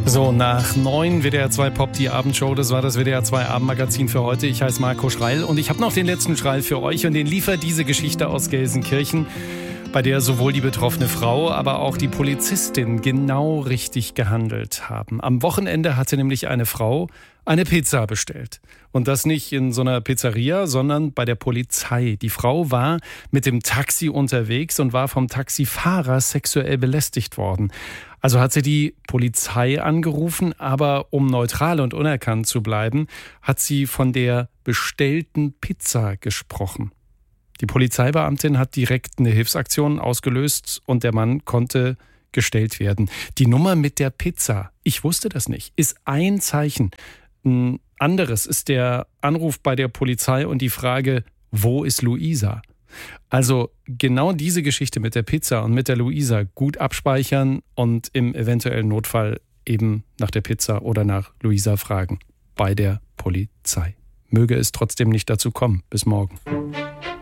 So, nach 9 WDR 2 Pop, die Abendshow. Das war das WDR 2 Abendmagazin für heute. Ich heiße Marco Schreil und ich habe noch den letzten Schreil für euch und den liefert diese Geschichte aus Gelsenkirchen, bei der sowohl die betroffene Frau, aber auch die Polizistin genau richtig gehandelt haben. Am Wochenende hatte nämlich eine Frau eine Pizza bestellt. Und das nicht in so einer Pizzeria, sondern bei der Polizei. Die Frau war mit dem Taxi unterwegs und war vom Taxifahrer sexuell belästigt worden. Also hat sie die Polizei angerufen, aber um neutral und unerkannt zu bleiben, hat sie von der bestellten Pizza gesprochen. Die Polizeibeamtin hat direkt eine Hilfsaktion ausgelöst und der Mann konnte gestellt werden. Die Nummer mit der Pizza, ich wusste das nicht, ist ein Zeichen. Ein anderes ist der Anruf bei der Polizei und die Frage, wo ist Luisa? Also genau diese Geschichte mit der Pizza und mit der Luisa gut abspeichern und im eventuellen Notfall eben nach der Pizza oder nach Luisa fragen bei der Polizei. Möge es trotzdem nicht dazu kommen. Bis morgen.